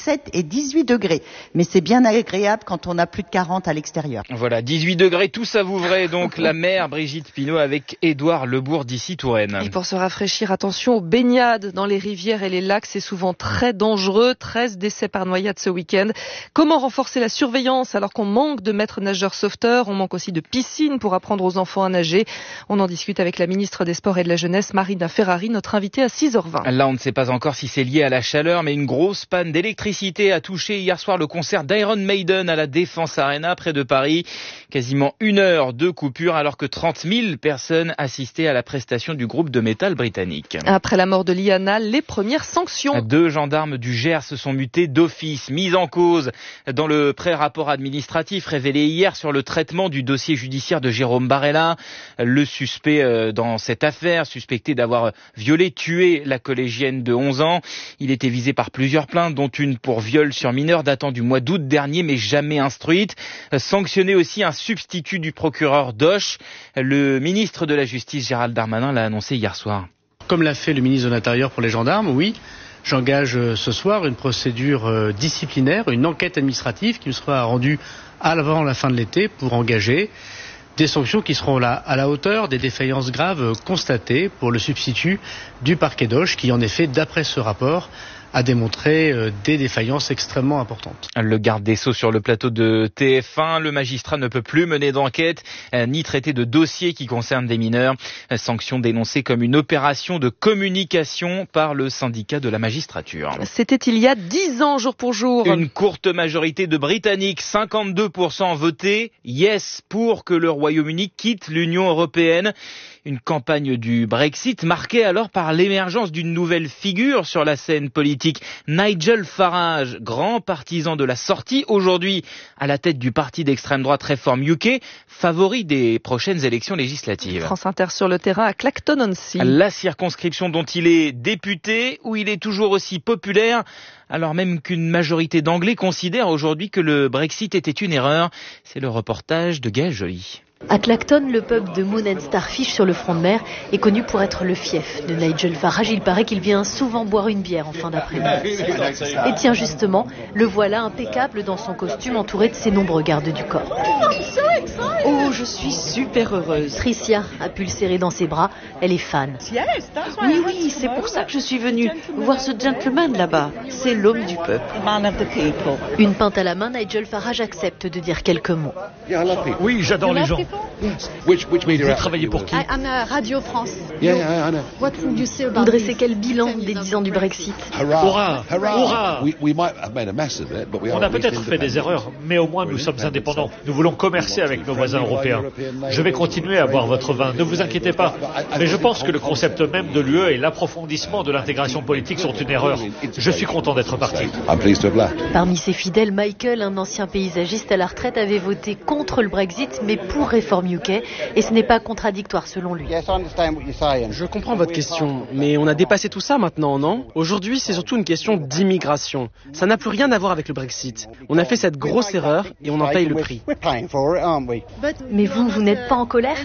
17 et 18 degrés. Mais c'est bien agréable quand on a plus de 40 à l'extérieur. Voilà, 18 degrés, tout savouvré. Donc la mère Brigitte Pinot avec Édouard Lebourg d'ici Touraine. Et pour se rafraîchir, attention aux baignades dans les rivières et les lacs. C'est souvent très dangereux. 13 décès par noyade ce week-end. Comment renforcer la surveillance alors qu'on manque de maîtres nageurs sauveteurs? On manque aussi de piscines pour apprendre aux enfants à nager. On en discute avec la ministre des Sports et de la Jeunesse, Marina Ferrari, notre invitée à 6h20. Là, on ne sait pas encore si c'est lié à la chaleur, mais une grosse panne d'électricité a touché hier soir le concert d'Iron Maiden à la Défense Arena près de Paris. Quasiment 1 heure de coupure alors que 30 000 personnes assistaient à la prestation du groupe de métal britannique. Après la mort de Liana, les premières sanctions. 2 gendarmes du Gers se sont mutés d'office, mis en cause dans le pré-rapport administratif révélé hier sur le traitement du dossier judiciaire de Jérôme Barella. Le suspect dans cette affaire, suspecté d'avoir violé, tué la collégienne de 11 ans. Il était visé par plusieurs plaintes, dont une pour viol sur mineur datant du mois d'août dernier, mais jamais instruite. Sanctionné aussi un substitut du procureur Doche. Le ministre de la Justice, Gérald Darmanin, l'a annoncé hier soir. Comme l'a fait le ministre de l'Intérieur pour les gendarmes, oui, j'engage ce soir une procédure disciplinaire, une enquête administrative qui me sera rendue avant la fin de l'été pour engager des sanctions qui seront là à la hauteur des défaillances graves constatées pour le substitut du parquet d'Auch qui, en effet, d'après ce rapport, a démontré des défaillances extrêmement importantes. Le garde des Sceaux sur le plateau de TF1, le magistrat ne peut plus mener d'enquête ni traiter de dossiers qui concernent des mineurs. Sanction dénoncée comme une opération de communication par le syndicat de la magistrature. C'était il y a 10 ans, jour pour jour. Une courte majorité de Britanniques, 52% voté yes pour que le Royaume-Uni quitte l'Union européenne. Une campagne du Brexit marquée alors par l'émergence d'une nouvelle figure sur la scène politique. Nigel Farage, grand partisan de la sortie, aujourd'hui à la tête du parti d'extrême droite Reform UK, favori des prochaines élections législatives. France Inter sur le terrain à Clacton-on-Sea. La circonscription dont il est député, où il est toujours aussi populaire, alors même qu'une majorité d'Anglais considère aujourd'hui que le Brexit était une erreur. C'est le reportage de Gaël Joly. À Clacton, le pub de Moon and Starfish sur le front de mer est connu pour être le fief de Nigel Farage. Il paraît qu'il vient souvent boire une bière en fin d'après-midi. Et tiens justement, le voilà impeccable dans son costume entouré de ses nombreux gardes du corps. Oh, je suis super heureuse. Tricia a pu le serrer dans ses bras, elle est fan. Oui, c'est pour ça que je suis venue voir ce gentleman là-bas. C'est l'homme du peuple. Une pinte à la main, Nigel Farage accepte de dire quelques mots. Oui, j'adore les gens. Vous travaillez pour qui? Radio France. Vous dressez quel bilan des 10 ans du Brexit? Hurrah! Hurrah! On a peut-être fait des erreurs, mais au moins nous sommes indépendants. Nous voulons commercer avec nos voisins européens. Je vais continuer à boire votre vin, ne vous inquiétez pas. Mais je pense que le concept même de l'UE et l'approfondissement de l'intégration politique sont une erreur. Je suis content d'être parti. Parmi ses fidèles, Michael, un ancien paysagiste à la retraite, avait voté contre le Brexit, mais pour Reform UK, et ce n'est pas contradictoire selon lui. Je comprends votre question, mais on a dépassé tout ça maintenant, non? Aujourd'hui, c'est surtout une question d'immigration. Ça n'a plus rien à voir avec le Brexit. On a fait cette grosse erreur et on en paye le prix. Mais vous n'êtes pas en colère?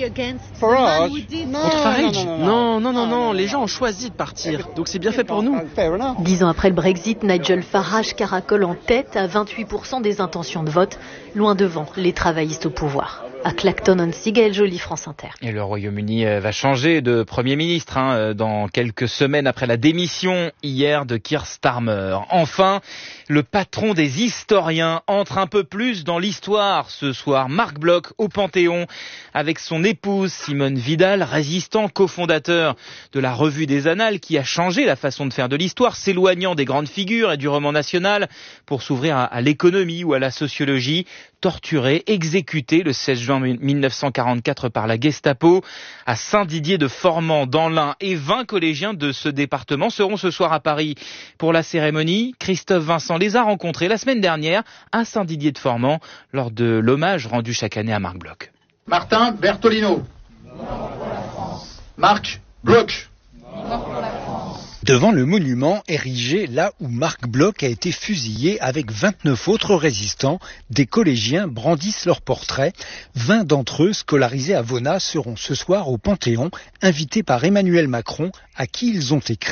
Contre Farage? Non, les gens ont choisi de partir, donc c'est bien fait pour nous. 10 ans après le Brexit, Nigel Farage caracole en tête à 28% des intentions de vote, loin devant les travaillistes au pouvoir. À Clacton-on-Sea, Gaël Joly, France Inter. Et le Royaume-Uni va changer de Premier ministre dans quelques semaines après la démission hier de Keir Starmer. Enfin, le patron des historiens entre un peu plus dans l'histoire ce soir. Marc Bloch au Panthéon avec son épouse Simone Vidal, résistant, cofondateur de la Revue des Annales qui a changé la façon de faire de l'histoire, s'éloignant des grandes figures et du roman national pour s'ouvrir à l'économie ou à la sociologie. Torturé, exécuté le 16 juin 1944 par la Gestapo à Saint-Didier de Formans dans l'Ain, et 20 collégiens de ce département seront ce soir à Paris pour la cérémonie. Christophe Vincent les a rencontrés la semaine dernière à Saint-Didier de Formans lors de l'hommage rendu chaque année à Marc Bloch. Martin Bertolino. Marc Bloch. Devant le monument érigé là où Marc Bloch a été fusillé avec 29 autres résistants, des collégiens brandissent leurs portraits. 20 d'entre eux, scolarisés à Vona, seront ce soir au Panthéon, invités par Emmanuel Macron, à qui ils ont écrit «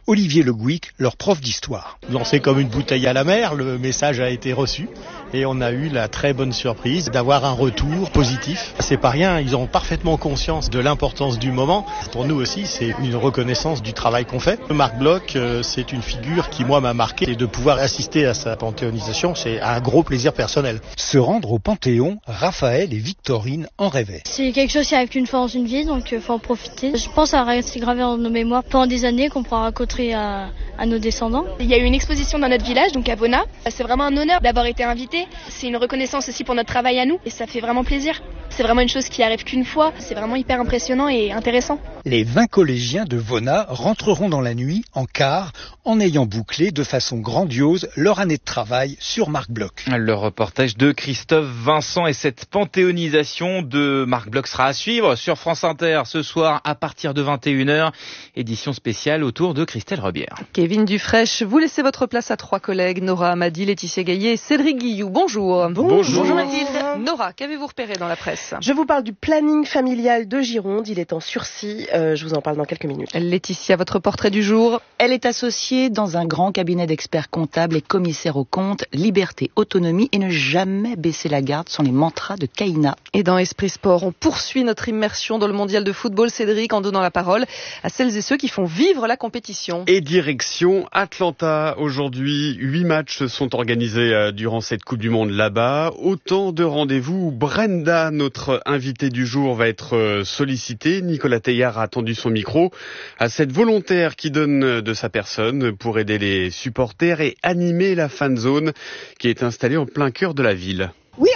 Olivier Le Gouic, leur prof d'histoire. Lancé comme une bouteille à la mer, le message a été reçu et on a eu la très bonne surprise d'avoir un retour positif. C'est pas rien, ils ont parfaitement conscience de l'importance du moment. Pour nous aussi, c'est une reconnaissance du travail qu'on fait. Marc Bloch, c'est une figure qui, moi, m'a marqué et de pouvoir assister à sa panthéonisation, c'est un gros plaisir personnel. Se rendre au Panthéon, Raphaël et Victorine en rêvaient. C'est quelque chose qui arrive qu'une fois dans une vie, donc faut en profiter. Je pense à rester gravé dans nos mémoires pendant des années qu'on pourra raconter à nos descendants. Il y a eu une exposition dans notre village, donc à Vona. C'est vraiment un honneur d'avoir été invité. C'est une reconnaissance aussi pour notre travail à nous et ça fait vraiment plaisir. C'est vraiment une chose qui arrive qu'une fois. C'est vraiment hyper impressionnant et intéressant. Les 20 collégiens de Vona rentreront dans la nuit en quart en ayant bouclé de façon grandiose leur année de travail sur Marc Bloch. Le reportage de Christophe Vincent et cette panthéonisation de Marc Bloch sera à suivre sur France Inter ce soir à partir de 21h. Édition spéciale autour de Christelle Rebière. Kevin Dufraîche, vous laissez votre place à 3 collègues, Nora Amadi, Laetitia Gaillet et Cédric Guillou. Bonjour. Bonjour Mathilde. Nora, qu'avez-vous repéré dans la presse ? Je vous parle du planning familial de Gironde. Il est en sursis. Je vous en parle dans quelques minutes. Laetitia, votre portrait du jour. Elle est associée dans un grand cabinet d'experts comptables et commissaires aux comptes. Liberté, autonomie et ne jamais baisser la garde sont les mantras de Kaina. Et dans Esprit Sport, on poursuit notre immersion dans le mondial de football, Cédric, en donnant la parole à celles et ceux qui font vivre la compétition. Et direction Atlanta. Aujourd'hui, 8 matchs sont organisés durant cette Coupe du Monde là-bas. Autant de rendez-vous. Brenda, notre invitée du jour, va être sollicitée. Nicolas Teilhard a attendu son micro à cette volontaire qui donne de sa personne pour aider les supporters et animer la fan zone qui est installée en plein cœur de la ville.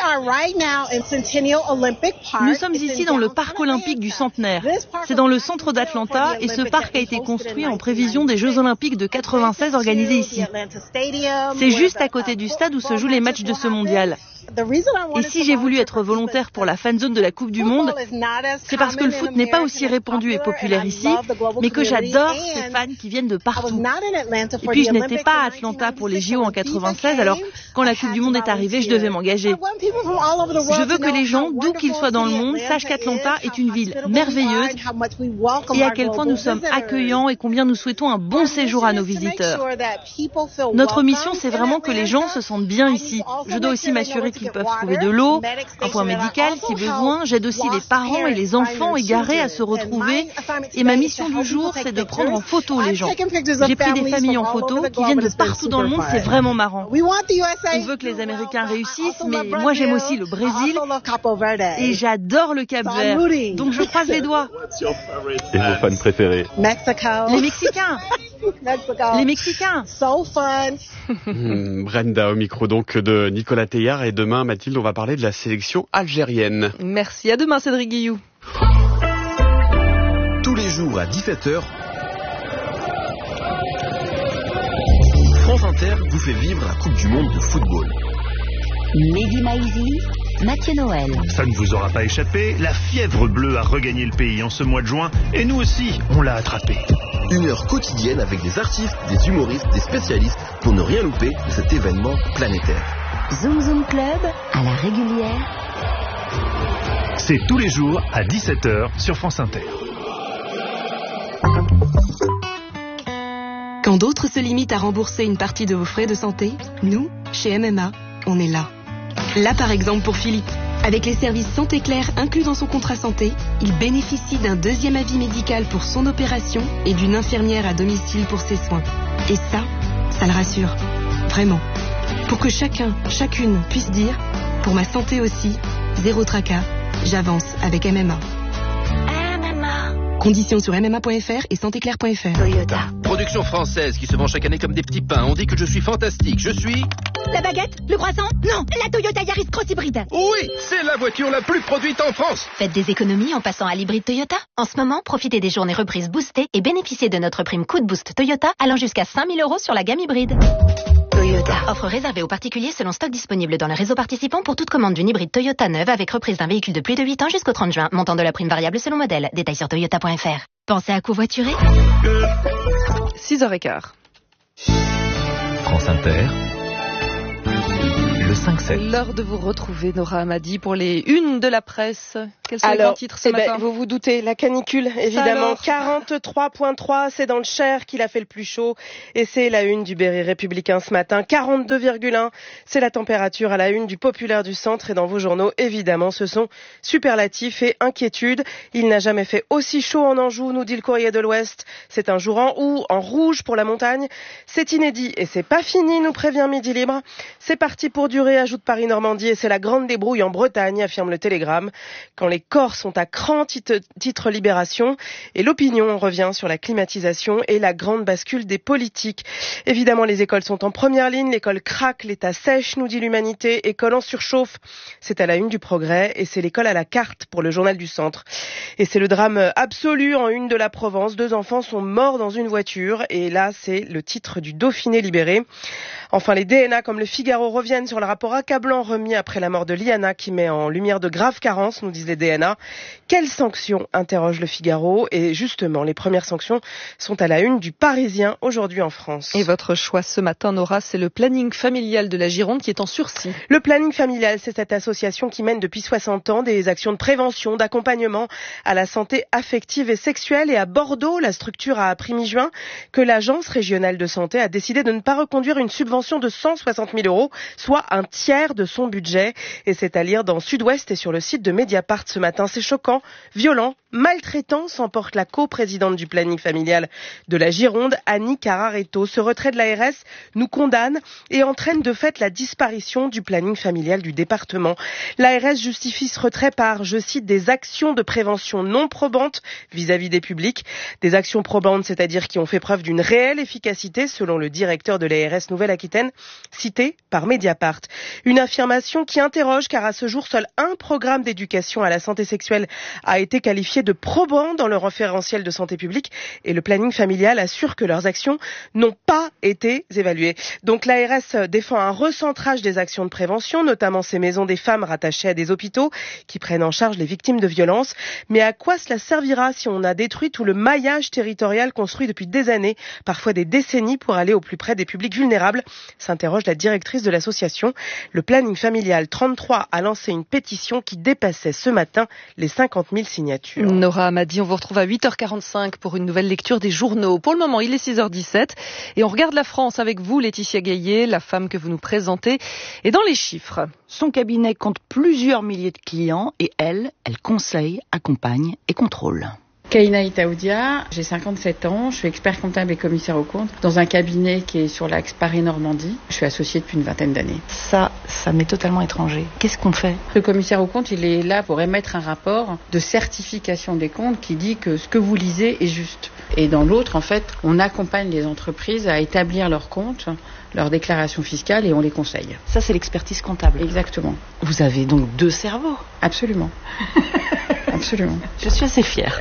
Nous sommes ici dans le parc olympique du Centenaire. C'est dans le centre d'Atlanta et ce parc a été construit en prévision des Jeux olympiques de 96 organisés ici. C'est juste à côté du stade où se jouent les matchs de ce mondial. Et si j'ai voulu être volontaire pour la fan zone de la Coupe du Monde, c'est parce que le foot n'est pas aussi répandu et populaire ici, mais que j'adore ces fans qui viennent de partout. Et puis je n'étais pas à Atlanta pour les JO en 96, alors quand la Coupe du Monde est arrivée, je devais m'engager. Je veux que les gens, d'où qu'ils soient dans le monde, sachent qu'Atlanta est une ville merveilleuse et à quel point nous sommes accueillants et combien nous souhaitons un bon séjour à nos visiteurs. Notre mission, c'est vraiment que les gens se sentent bien ici. Je dois aussi m'assurer qu'ils peuvent trouver de l'eau, un point médical si besoin. J'aide aussi les parents et les enfants égarés à se retrouver. Et ma mission du jour, c'est de prendre en photo les gens. J'ai pris des familles en photo qui viennent de partout dans le monde, c'est vraiment marrant. On veut que les Américains réussissent, mais moi j'aime aussi le Brésil et j'adore le Cap-Vert. Donc je croise les doigts. Et vos fans préférés? Les Mexicains. Les Mexicains. So fun. Brenda au micro donc de Nicolas Teilhard et demain Mathilde on va parler de la sélection algérienne. Merci, à demain Cédric Guillou. Tous les jours à 17h, France Inter vous fait vivre la Coupe du Monde de football. Mehdi Maizi, Mathieu Noël. Ça ne vous aura pas échappé, la fièvre bleue a regagné le pays en ce mois de juin et nous aussi, on l'a attrapée. Une heure quotidienne avec des artistes, des humoristes, des spécialistes pour ne rien louper de cet événement planétaire. Zoom Zoom Club à la régulière. C'est tous les jours à 17h sur France Inter. Quand d'autres se limitent à rembourser une partie de vos frais de santé, nous, chez MMA, on est là. Là par exemple pour Philippe. Avec les services Santé Claire inclus dans son contrat santé, il bénéficie d'un deuxième avis médical pour son opération et d'une infirmière à domicile pour ses soins. Et ça le rassure. Vraiment. Pour que chacun, chacune puisse dire, pour ma santé aussi, zéro tracas, j'avance avec MMA. Conditions sur mma.fr et santéclair.fr. Toyota. Production française qui se vend chaque année comme des petits pains. On dit que je suis fantastique. Je suis... La baguette? Le croissant? Non, la Toyota Yaris Cross Hybride. Oui, c'est la voiture la plus produite en France. Faites des économies en passant à l'hybride Toyota. En ce moment, profitez des journées reprises boostées et bénéficiez de notre prime Coup de Boost Toyota allant jusqu'à 5 000 € sur la gamme hybride. Toyota. Offre réservée aux particuliers selon stock disponible dans le réseau participant pour toute commande d'une hybride Toyota neuve avec reprise d'un véhicule de plus de 8 ans jusqu'au 30 juin. Montant de la prime variable selon modèle. Détails sur toyota.fr. Pensez à covoiturer. 6h15. France Inter. Le 5-7. L'heure de vous retrouver, Nora Amadi, pour les unes de la presse. Quels sont les grands titres ce matin? Vous vous doutez, la canicule, évidemment. 43,3, c'est dans le Cher qu'il a fait le plus chaud. Et c'est la une du Berry républicain ce matin. 42,1, c'est la température à la une du Populaire du Centre. Et dans vos journaux, évidemment, ce sont superlatifs et inquiétudes. Il n'a jamais fait aussi chaud en Anjou, nous dit le Courrier de l'Ouest. C'est un jour en rouge pour la montagne. C'est inédit et c'est pas fini, nous prévient Midi Libre. C'est parti pour durer, ajoute Paris-Normandie, et c'est la grande débrouille en Bretagne, affirme le Télégramme. Quand les corps sont à cran, titre Libération. Et l'opinion revient sur la climatisation et la grande bascule des politiques. Évidemment, les écoles sont en première ligne, l'école craque, l'État sèche, nous dit l'Humanité, école en surchauffe. C'est à la une du Progrès et c'est l'école à la carte pour le Journal du Centre. Et c'est le drame absolu en une de la Provence. 2 enfants sont morts dans une voiture et là, c'est le titre du Dauphiné Libéré. Enfin, les DNA comme le Figaro reviennent sur le rapport accablant remis après la mort de Liana qui met en lumière de graves carences, nous disent les DNA. Quelles sanctions, interroge le Figaro. Et justement, les premières sanctions sont à la une du Parisien aujourd'hui en France. Et votre choix ce matin, Nora, c'est le planning familial de la Gironde qui est en sursis. Le planning familial, c'est cette association qui mène depuis 60 ans des actions de prévention, d'accompagnement à la santé affective et sexuelle. Et à Bordeaux, la structure a appris mi-juin que l'Agence régionale de santé a décidé de ne pas reconduire une subvention de 160 000 €, soit un tiers de son budget. Et c'est à lire dans Sud-Ouest et sur le site de Mediapart ce matin. C'est choquant, violent, maltraitant, s'emporte la coprésidente du planning familial de la Gironde, Annie Cararetto. Ce retrait de l'ARS nous condamne et entraîne de fait la disparition du planning familial du département. L'ARS justifie ce retrait par, je cite, des actions de prévention non probantes vis-à-vis des publics. Des actions probantes, c'est-à-dire qui ont fait preuve d'une réelle efficacité, selon le directeur de l'ARS Nouvelle-Aquitaine, cité par Mediapart. Une affirmation qui interroge, car à ce jour, seul un programme d'éducation à la santé sexuelle a été qualifié de probant dans le référentiel de santé publique et le planning familial assure que leurs actions n'ont pas été évaluées. Donc l'ARS défend un recentrage des actions de prévention, notamment ces maisons des femmes rattachées à des hôpitaux qui prennent en charge les victimes de violences. Mais à quoi cela servira si on a détruit tout le maillage territorial construit depuis des années, parfois des décennies, pour aller au plus près des publics vulnérables, s'interroge la directrice de l'association. Le planning familial 33 a lancé une pétition qui dépassait ce matin les 50 000 signatures. Nora Amadi, on vous retrouve à 8h45 pour une nouvelle lecture des journaux. Pour le moment, il est 6h17 et on regarde la France avec vous, Laetitia Gaillet, la femme que vous nous présentez. Et dans les chiffres, son cabinet compte plusieurs milliers de clients et elle conseille, accompagne et contrôle. Kaina Itaoudia, j'ai 57 ans, je suis expert comptable et commissaire aux comptes dans un cabinet qui est sur l'axe Paris-Normandie. Je suis associée depuis une vingtaine d'années. Ça m'est totalement étranger. Qu'est-ce qu'on fait? Le commissaire aux comptes, il est là pour émettre un rapport de certification des comptes qui dit que ce que vous lisez est juste. Et dans l'autre, en fait, on accompagne les entreprises à établir leurs comptes, leurs déclarations fiscales et on les conseille. Ça, c'est l'expertise comptable. Exactement. Vous avez donc 2 cerveaux? Absolument. Absolument. Je suis assez fière.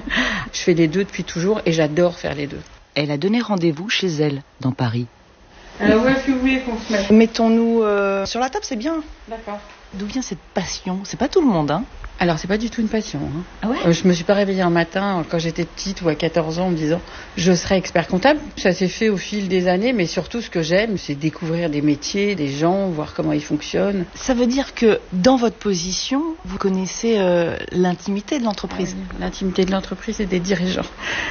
Je fais les 2 depuis toujours et j'adore faire les 2. Elle a donné rendez-vous chez elle, dans Paris. Alors où est-ce que vous voulez qu'on se mette? Mettons-nous sur la table, c'est bien. D'accord. D'où vient cette passion? C'est pas tout le monde, hein? Alors, c'est pas du tout une passion. Hein. Ah ouais? Je me suis pas réveillée un matin quand j'étais petite ou à 14 ans en me disant je serai expert comptable. Ça s'est fait au fil des années, mais surtout ce que j'aime, c'est découvrir des métiers, des gens, voir comment ils fonctionnent. Ça veut dire que dans votre position, vous connaissez l'intimité de l'entreprise. Ah oui, l'intimité de l'entreprise et des dirigeants.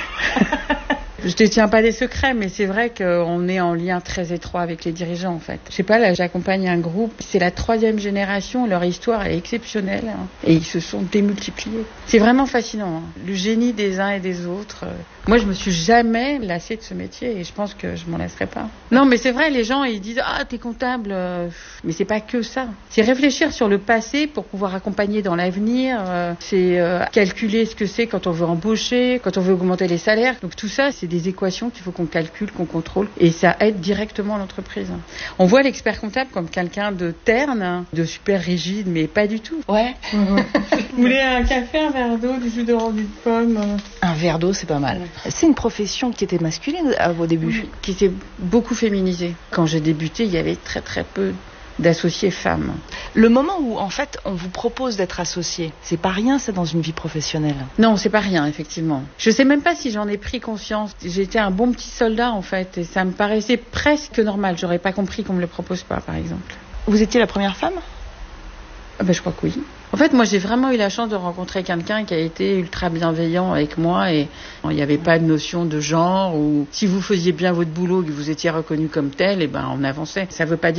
Je ne détiens pas des secrets, mais c'est vrai qu'on est en lien très étroit avec les dirigeants, en fait. Je sais pas, là, j'accompagne un groupe, c'est la 3e génération, leur histoire est exceptionnelle, hein, et ils se sont démultipliés. C'est vraiment fascinant, hein, le génie des uns et des autres. Moi, je me suis jamais lassée de ce métier, et je pense que je m'en lasserai pas. Non, mais c'est vrai, les gens, ils disent « Ah, t'es comptable », mais c'est pas que ça. C'est réfléchir sur le passé pour pouvoir accompagner dans l'avenir, c'est calculer ce que c'est quand on veut embaucher, quand on veut augmenter les salaires. Donc tout ça, c'est des équations qu'il faut qu'on calcule, qu'on contrôle, et ça aide directement l'entreprise. On voit l'expert comptable comme quelqu'un de terne, de super rigide, mais pas du tout. Ouais. Vous voulez un café, un verre d'eau, du jus d'orange de pomme? Un verre d'eau, c'est pas mal. C'est une profession qui était masculine à vos débuts? Qui s'est beaucoup féminisée. Quand j'ai débuté, il y avait très très peu d'associés femmes. Le moment où, en fait, on vous propose d'être associé, c'est pas rien, ça, dans une vie professionnelle? Non, c'est pas rien, effectivement. Je sais même pas si j'en ai pris conscience. J'étais un bon petit soldat, en fait, et ça me paraissait presque normal. J'aurais pas compris qu'on me le propose pas, par exemple. Vous étiez la première femme? Ben, je crois que oui. En fait, moi, j'ai vraiment eu la chance de rencontrer quelqu'un qui a été ultra bienveillant avec moi et il n'y avait pas de notion de genre ou si vous faisiez bien votre boulot, que vous étiez reconnu comme tel, et ben on avançait. Ça veut pas dire